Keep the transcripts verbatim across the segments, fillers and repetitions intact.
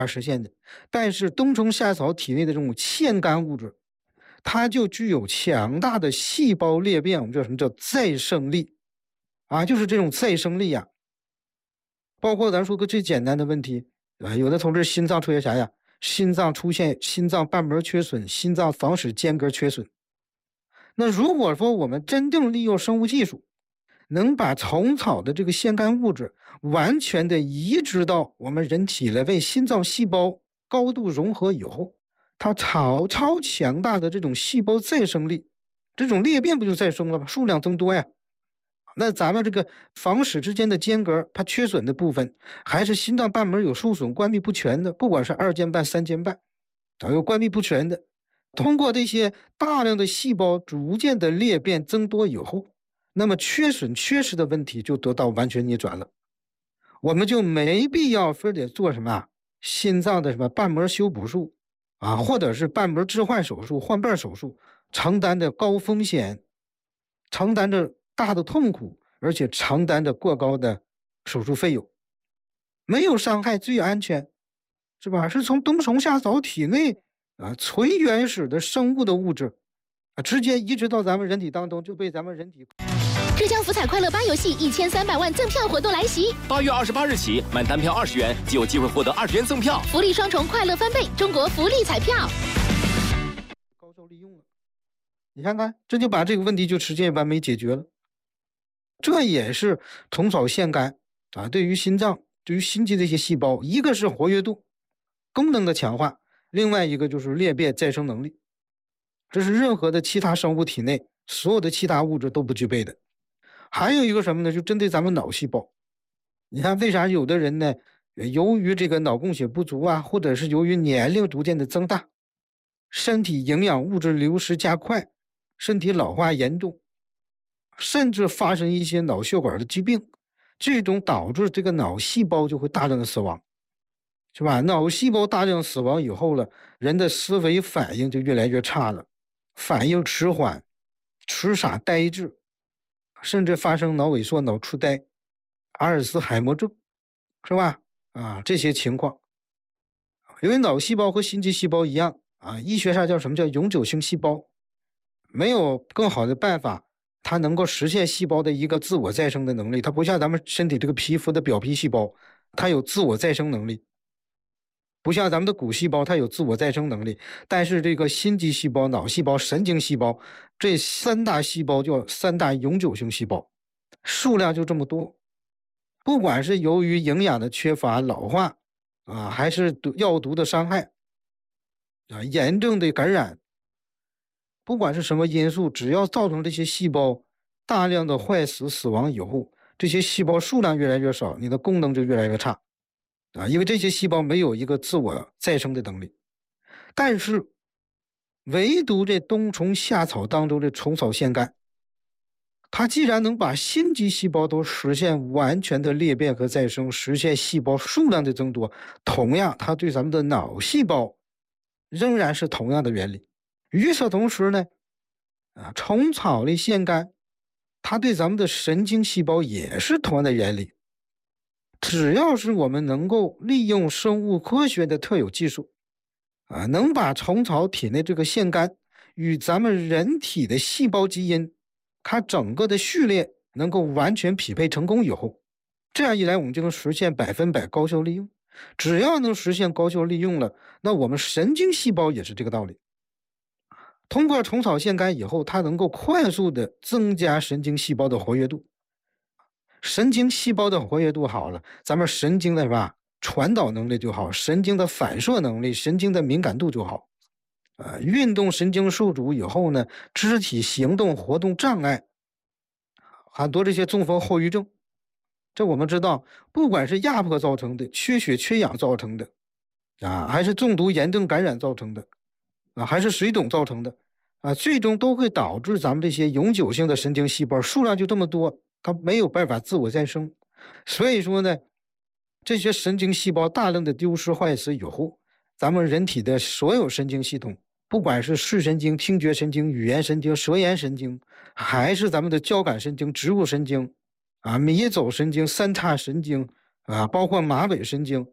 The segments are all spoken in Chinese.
而实现的。但是冬虫夏草体内的这种腺苷物质，它就具有强大的细胞裂变，我们叫什么叫再生力啊？就是这种再生力呀、啊。包括咱说个最简单的问题啊，有的同志心脏出现啥呀？心脏出现心脏瓣膜缺损，心脏房室间隔缺损。那如果说我们真正利用生物技术，能把虫草的这个腺苷物质完全的移植到我们人体来，为心脏细胞高度融合以后，它超超强大的这种细胞再生力，这种裂变不就再生了吗？数量增多呀。那咱们这个房室之间的间隔它缺损的部分，还是心脏瓣膜有受损关闭不全的，不管是二尖瓣三尖瓣有关闭不全的，通过这些大量的细胞逐渐的裂变增多以后，那么缺损缺失的问题就得到完全逆转了。我们就没必要非得做什么啊心脏的什么瓣膜修补术啊，或者是瓣膜置换手术、换瓣手术，承担着高风险，承担着大的痛苦，而且承担着过高的手术费用。没有伤害最安全，是吧？是从冬虫夏草体内啊最原始的生物的物质啊，直接移植到咱们人体当中，就被咱们人体。 浙江福彩快乐八游戏一千三百万赠票活动来袭， 八月二十八日起，满单票二十元就有机会获得二十元赠票， 福利双重，快乐翻倍！中国福利彩票高效利用了，你看看，这就把这个问题就直接完美解决了。这也是虫草腺苷啊，对于心脏、对于心肌的一些细胞，一个是活跃度、功能的强化，另外一个就是裂变再生能力，这是任何的其他生物体内所有的其他物质都不具备的。还有一个什么呢？就针对咱们脑细胞，你看为啥有的人呢，由于这个脑供血不足啊，或者是由于年龄逐渐的增大，身体营养物质流失加快，身体老化严重，甚至发生一些脑血管的疾病，这种导致这个脑细胞就会大量的死亡，是吧？脑细胞大量死亡以后了，人的思维反应就越来越差了，反应迟缓、痴傻呆滞，甚至发生脑萎缩、脑痴呆、阿尔茨海默症，是吧？啊，这些情况，因为脑细胞和心肌细胞一样啊，医学上叫什么叫永久性细胞，没有更好的办法，它能够实现细胞的一个自我再生的能力。它不像咱们身体这个皮肤的表皮细胞，它有自我再生能力，不像咱们的骨细胞，它有自我再生能力。但是这个心肌细胞、脑细胞、神经细胞这三大细胞叫三大永久性细胞，数量就这么多。不管是由于营养的缺乏、老化啊，还是药毒的伤害啊，严重的感染，不管是什么因素，只要造成这些细胞大量的坏死、死亡以后，这些细胞数量越来越少，你的功能就越来越差啊，因为这些细胞没有一个自我再生的能力。但是唯独这冬虫夏草当中的虫草腺苷，它既然能把心肌细胞都实现完全的裂变和再生，实现细胞数量的增多，同样它对咱们的脑细胞仍然是同样的原理。与此同时呢，啊，虫草类腺苷它对咱们的神经细胞也是同样的原理。只要是我们能够利用生物科学的特有技术啊，能把虫草体内这个腺苷与咱们人体的细胞基因它整个的序列能够完全匹配成功以后，这样一来我们就能实现百分百高效利用。只要能实现高效利用了，那我们神经细胞也是这个道理。通过虫草腺苷以后，它能够快速的增加神经细胞的活跃度。神经细胞的活跃度好了，咱们神经的是吧传导能力就好，神经的反射能力、神经的敏感度就好。呃，运动神经受阻以后呢，肢体行动活动障碍，很多这些中风后遗症，这我们知道，不管是压迫造成的、缺血缺氧造成的啊，还是中毒炎症感染造成的啊，还是水肿造成的啊，最终都会导致咱们这些永久性的神经细胞数量就这么多，它没有办法自我再生。所以说呢，这些神经细胞大量的丢失坏死以后，咱们人体的所有神经系统，不管是视神经、听觉神经、语言神经、舌咽神经，还是咱们的交感神经、植物神经啊、迷走神经、三叉神经啊，包括马尾神经，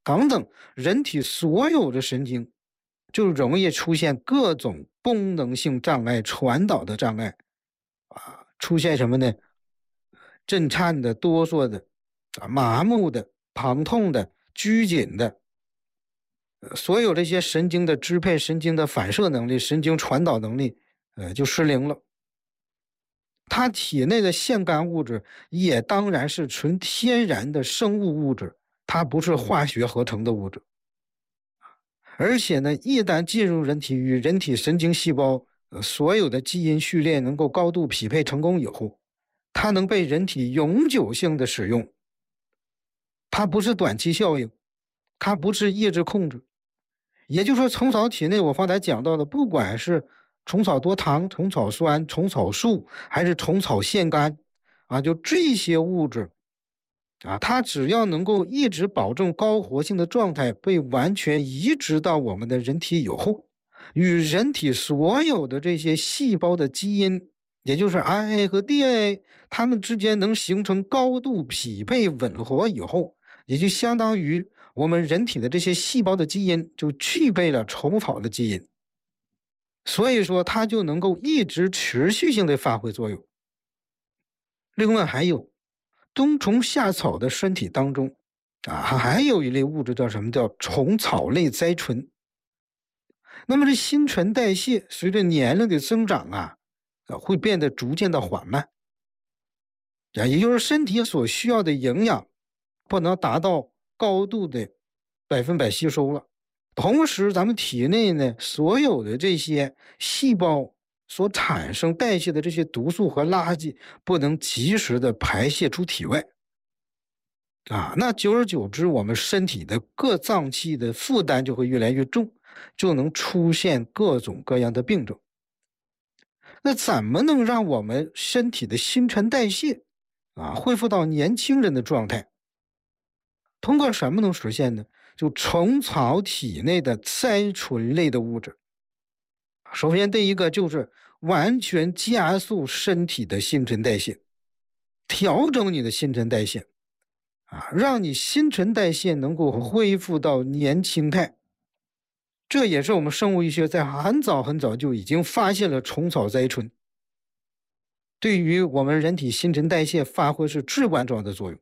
等等，人体所有的神经就容易出现各种功能性障碍、传导的障碍啊，出现什么呢？震颤的、哆嗦的、啊麻木的、疼痛的、拘紧的，呃所有这些神经的支配、神经的反射能力、神经传导能力，呃，就失灵了。它体内的腺苷物质也当然是纯天然的生物物质，它不是化学合成的物质。而且呢，一旦进入人体，与人体神经细胞、呃、所有的基因序列能够高度匹配成功以后，它能被人体永久性的使用。它不是短期效应，它不是抑制控制。也就是说，虫草体内我方才讲到的，不管是虫草多糖、虫草酸、虫草素，还是虫草腺苷啊，就这些物质啊，它只要能够一直保证高活性的状态，被完全移植到我们的人体以后，与人体所有的这些细胞的基因，也就是 R N A 和 D N A， 它们之间能形成高度匹配吻合以后，也就相当于我们人体的这些细胞的基因就具备了虫草的基因，所以说它就能够一直持续性的发挥作用。另外还有冬虫夏草的身体当中啊，还有一类物质叫什么？叫虫草类甾醇。那么这新陈代谢随着年龄的增长啊，啊会变得逐渐的缓慢，啊，也就是身体所需要的营养不能达到高度的百分百吸收了。同时，咱们体内呢所有的这些细胞所产生代谢的这些毒素和垃圾不能及时的排泄出体外，啊，那久而久之，我们身体的各脏器的负担就会越来越重，就能出现各种各样的病症。那怎么能让我们身体的新陈代谢啊恢复到年轻人的状态？通过什么能实现呢？就虫草体内的甾醇类的物质。首先第一个就是完全加速身体的新陈代谢，调整你的新陈代谢啊，让你新陈代谢能够恢复到年轻态。这也是我们生物医学在很早很早就已经发现了虫草甾醇对于我们人体新陈代谢发挥是至关重要的作用。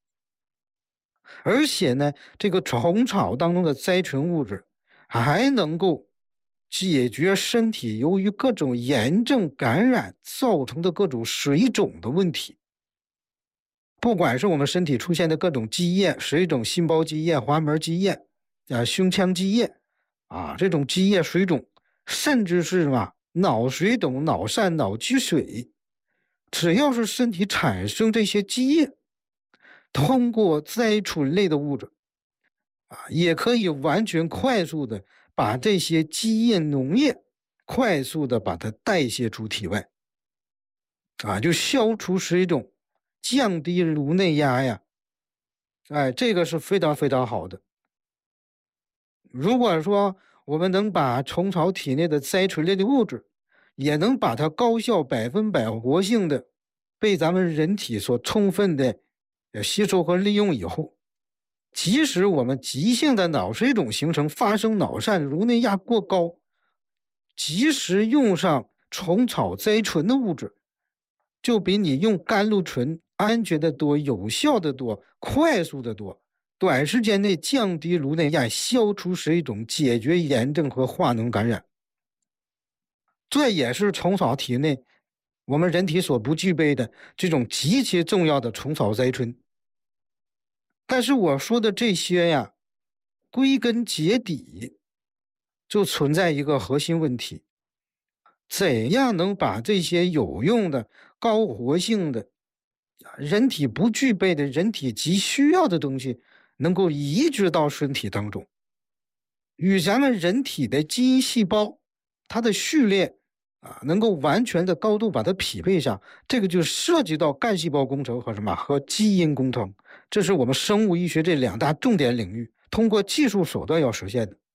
而且呢，这个虫草当中的甾醇物质还能够解决身体由于各种炎症感染造成的各种水肿的问题。不管是我们身体出现的各种积液，水肿、心包积液、滑膜积液、啊胸腔积液啊，这种积液水肿，甚至是嘛脑水肿、脑疝、脑积水，只要是身体产生这些积液，通过甾醇类的物质啊，也可以完全快速的把这些积液脓液快速的把它代谢出体外，啊，就消除水肿，降低颅内压呀，哎，这个是非常非常好的。如果说我们能把虫草体内的甾醇类的物质，也能把它高效百分百活性的被咱们人体所充分的吸收和利用以后，即使我们急性的脑水肿形成，发生脑疝、颅内压过高，及时用上虫草甾醇的物质，就比你用甘露醇安全的多、有效的多、快速的多，短时间内降低颅内压，消除水肿，解决炎症和化脓感染。这也是虫草体内我们人体所不具备的这种极其重要的虫草甾醇。但是我说的这些呀，归根结底就存在一个核心问题：怎样能把这些有用的、高活性的、人体不具备的、人体急需要的东西，能够移植到身体当中，与咱们人体的基因细胞它的序列啊，能够完全的高度把它匹配上，这个就涉及到干细胞工程和什么和基因工程，这是我们生物医学这两大重点领域，通过技术手段要实现的。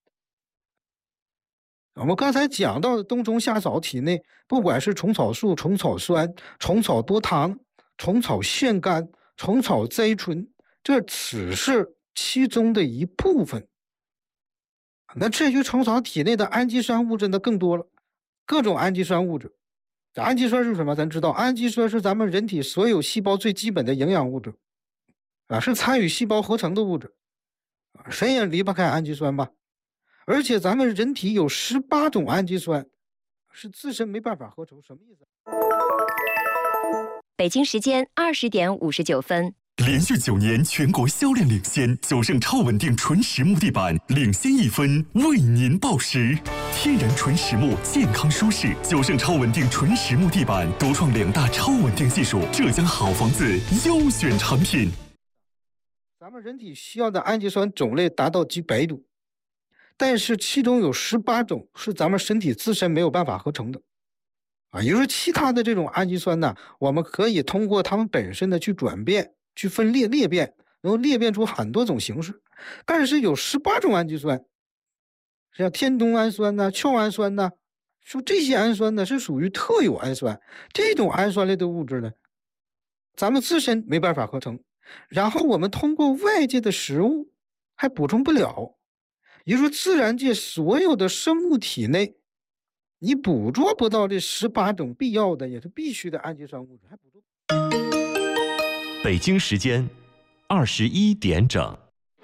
我们刚才讲到的冬虫夏草体内，不管是虫草素、虫草酸、虫草多糖、虫草腺苷、虫草甾醇，这只是其中的一部分。那至于虫草体内的氨基酸物质呢更多了，各种氨基酸物质。氨基酸是什么？咱知道，氨基酸是咱们人体所有细胞最基本的营养物质啊，是参与细胞合成的物质啊，谁也离不开氨基酸吧。而且咱们人体有十八种氨基酸是自身没办法合成，什么意思？ 北京时间二十点五十九分。 连续九年全国销量领先，九胜超稳定纯实木地板领先一分，为您报时。天然纯实木，健康舒适。九胜超稳定纯实木地板独创两大超稳定技术，浙江好房子优选产品。 咱们人体需要的氨基酸种类达到几百种，但是其中有十八种是咱们身体自身没有办法合成的。啊，也就是说，其他的这种氨基酸呢，我们可以通过它们本身的去转变、去分裂、裂变，然后裂变出很多种形式。但是有十八种氨基酸，像天冬氨酸呐、鞘氨酸呐，说这些氨酸呢是属于特有氨酸，这种氨酸类的物质呢，咱们自身没办法合成，然后我们通过外界的食物还补充不了。也就是说，自然界所有的生物体内，你捕捉不到这十八种必要的也是必须的氨基酸物质，还捕捉。 北京时间二十一点整。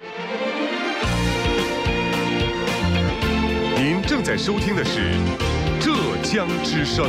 您正在收听的是浙江之声。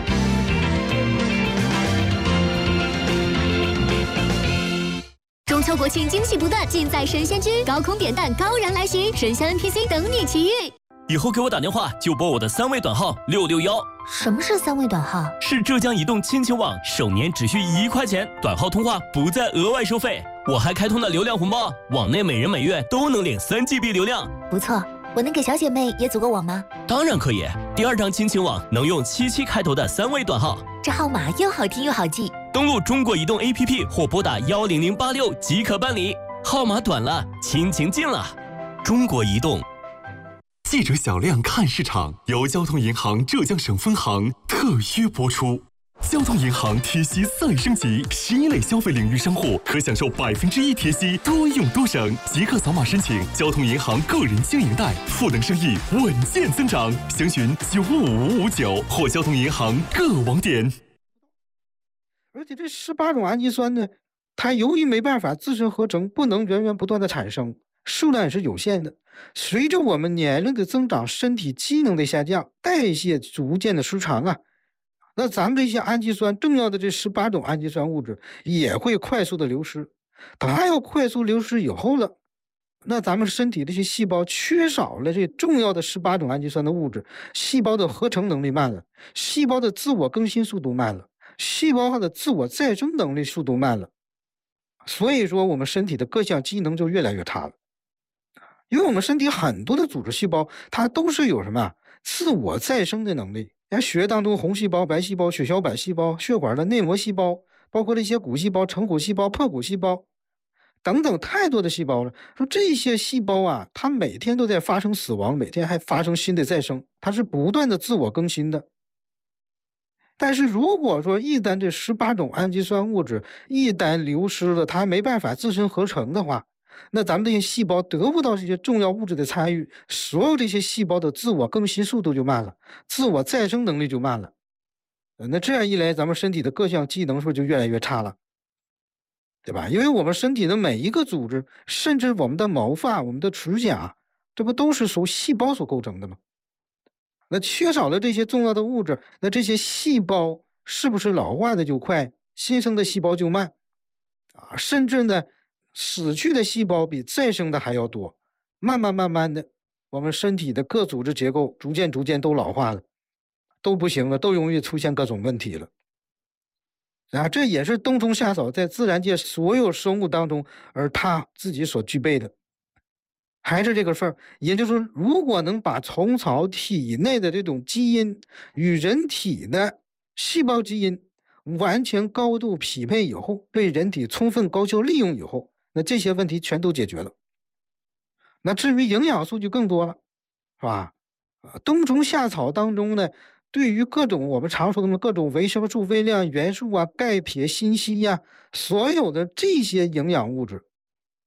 中秋国庆惊喜不断，尽在神仙居，高空扁担高燃来袭，神仙 N P C 等你奇遇。 以后给我打电话就拨我的三位短号六六幺。 什么是三位短号？ 是浙江移动亲情网，首年只需一块钱，短号通话不再额外收费。我还开通了流量红包，网内每人每月都能领三 G B 流量。 不错，我能给小姐妹也组个网吗？ 当然可以，第二张亲情网能用七七开头的三位短号， 这号码又好听又好记。 登录中国移动 A P P 或拨打幺零零八六即可办理。号码短了，亲情近了。中国移动。 记者小亮看市场由交通银行浙江省分行特约播出。交通银行贴息再升级，十一类消费领域商户可享受百分之一贴息，多用多省。即刻扫码申请交通银行个人经营贷，赋能生意稳健增长。详询九五五五九或交通银行各网点。 而且这十八种氨基酸呢，它由于没办法自身合成，不能源源不断的产生，数量也是有限的。随着我们年龄的增长，身体机能的下降，代谢逐渐的失常啊，那咱们这些氨基酸重要的这十八种氨基酸物质也会快速的流失。它要快速流失以后了，那咱们身体这些细胞缺少了这重要的十八种氨基酸的物质，细胞的合成能力慢了，细胞的自我更新速度慢了，细胞的自我再生能力速度慢了，所以说我们身体的各项机能就越来越差了。因为我们身体很多的组织细胞，它都是有什么自我再生的能力。像血液当中红细胞、白细胞、血小板细胞、血管的内膜细胞，包括这些骨细胞、成骨细胞、破骨细胞等等，太多的细胞了。说这些细胞啊，它每天都在发生死亡，每天还发生新的再生，它是不断的自我更新的。但是如果说一旦这十八种氨基酸物质一旦流失了，它没办法自身合成的话，那咱们这些细胞得不到这些重要物质的参与，所有这些细胞的自我更新速度就慢了，自我再生能力就慢了。那这样一来，咱们身体的各项机能是不是就越来越差了？对吧？因为我们身体的每一个组织，甚至我们的毛发、我们的指甲，这不都是由细胞所构成的吗？那缺少了这些重要的物质，那这些细胞是不是老化的就快，新生的细胞就慢啊？甚至呢，死去的细胞比再生的还要多，慢慢慢慢的，我们身体的各组织结构逐渐逐渐都老化了，都不行了，都容易出现各种问题了。啊，这也是冬虫夏草在自然界所有生物当中，而它自己所具备的，还是这个事儿。也就是说，如果能把虫草体内的这种基因与人体的细胞基因完全高度匹配以后，被人体充分高效利用以后，那这些问题全都解决了。那至于营养素就更多了，是吧？冬虫夏草当中呢，对于各种我们常说的各种维生素、微量元素啊、钙、铁、锌、硒呀，所有的这些营养物质，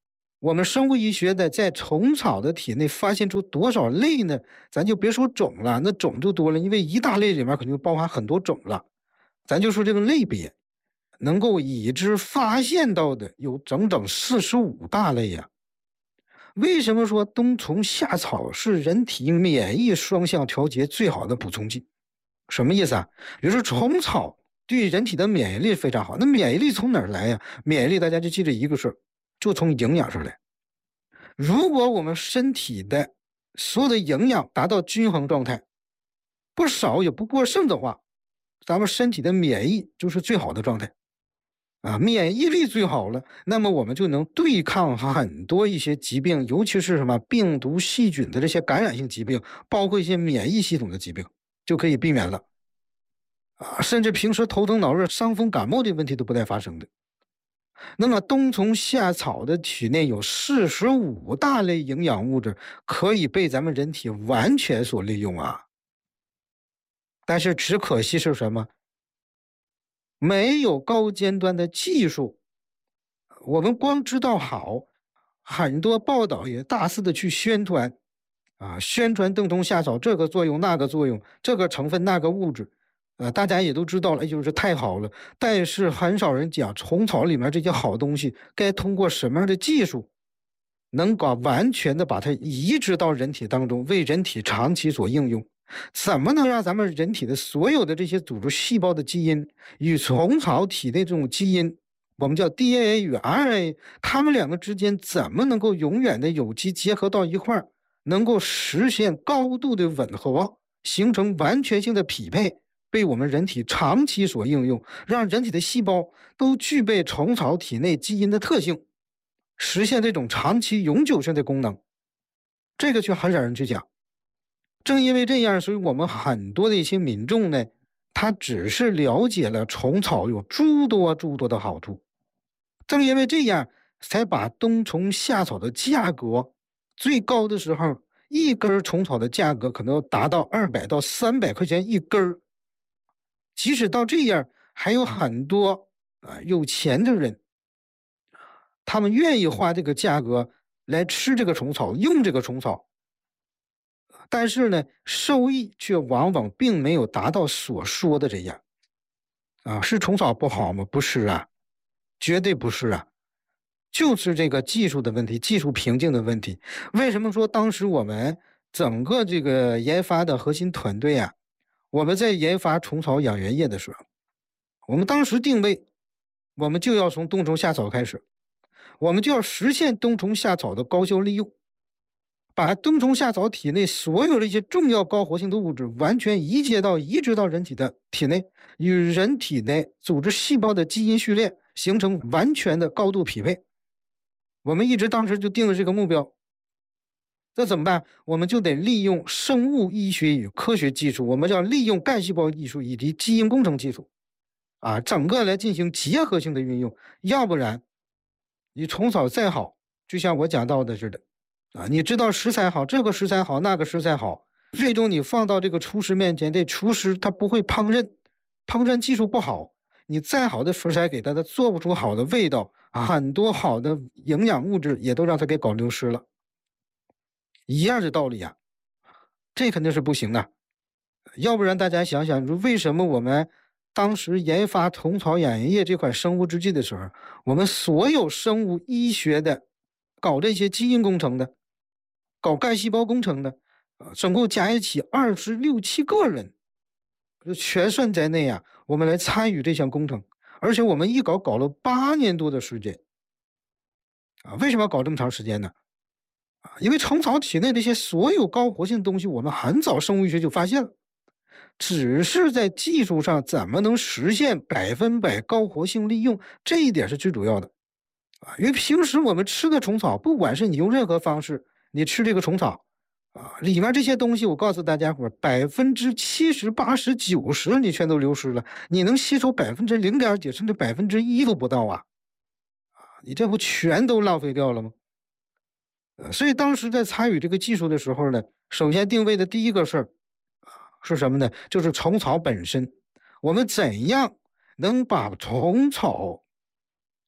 我们生物医学的在虫草的体内发现出多少类呢？咱就别说种了，那种就多了，因为一大类里面肯定包含很多种了。咱就说这个类别，能够已知发现到的有整整四十五大类呀。为什么说冬虫夏草是人体免疫双向调节最好的补充剂？什么意思啊？比如说虫草对人体的免疫力非常好，那免疫力从哪儿来呀？免疫力大家就记着一个事儿，就从营养上来。如果我们身体的所有的营养达到均衡状态，不少也不过剩的话，咱们身体的免疫就是最好的状态啊。免疫力最好了，那么我们就能对抗很多一些疾病，尤其是什么病毒细菌的这些感染性疾病，包括一些免疫系统的疾病就可以避免了啊，甚至平时头疼脑热伤风感冒的问题都不带发生的。那么冬虫夏草的体内有四十五大类营养物质可以被咱们人体完全所利用啊。但是只可惜是什么？没有高尖端的技术。我们光知道好，很多报道也大肆的去宣传啊，宣传冬虫夏草这个作用那个作用，这个成分那个物质。呃，大家也都知道了，就是太好了，但是很少人讲虫草里面这些好东西该通过什么样的技术能够完全的把它移植到人体当中，为人体长期所应用。怎么能让咱们人体的所有的这些组织细胞的基因与虫草体内这种基因，我们叫 D N A 与 R N A， 它们两个之间怎么能够永远的有机结合到一块儿，能够实现高度的吻合，形成完全性的匹配，被我们人体长期所应用，让人体的细胞都具备虫草体内基因的特性，实现这种长期永久性的功能，这个却很少人去讲。正因为这样，所以我们很多的一些民众呢，他只是了解了虫草有诸多诸多的好处。正因为这样，才把冬虫夏草的价格最高的时候，一根虫草的价格可能达到二百到三百块钱一根。即使到这样，还有很多啊有钱的人，他们愿意花这个价格来吃这个虫草，用这个虫草。但是呢，收益却往往并没有达到所说的这样啊。是虫草不好吗？不是啊，绝对不是啊，就是这个技术的问题，技术瓶颈的问题。为什么说当时我们整个这个研发的核心团队啊，我们在研发虫草养源液的时候，我们当时定位，我们就要从冬虫夏草开始，我们就要实现冬虫夏草的高效利用，把冬虫夏草体内所有的一些重要高活性的物质完全移接到移植到人体的体内，与人体内组织细胞的基因序列形成完全的高度匹配。我们一直当时就定了这个目标。这怎么办？我们就得利用生物医学与科学技术，我们要利用干细胞艺术以及基因工程技术啊，整个来进行结合性的运用。要不然你虫草再好，就像我讲到的似的啊，你知道食材好，这个食材好，那个食材好，最终你放到这个厨师面前，这厨师他不会烹饪，烹饪技术不好，你再好的食材给他，他做不出好的味道，很多好的营养物质也都让他给搞流失了。一样的道理啊，这肯定是不行的。要不然大家想想，为什么我们当时研发虫草养源液这款生物制剂的时候，我们所有生物医学的搞这些基因工程的，搞干细胞工程的，总共加一起二十六七个人，就全算在内啊，我们来参与这项工程。而且我们一搞搞了八年多的时间啊。为什么要搞这么长时间呢？因为虫草体内这些所有高活性的东西，我们很早生物医学就发现了，只是在技术上怎么能实现百分百高活性利用，这一点是最主要的啊。因为平时我们吃的虫草，不管是你用任何方式，你吃这个虫草啊，里面这些东西，我告诉大家伙，百分之七十、八十、九十你全都流失了，你能吸收百分之零点几，甚至百分之一都不到啊！啊，你这不全都浪费掉了吗？所以当时在参与这个技术的时候呢，首先定位的第一个事儿是什么呢？就是虫草本身，我们怎样能把虫草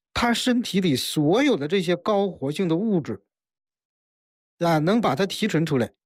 他身体里所有的这些高活性的物质啊，能把它提纯出来，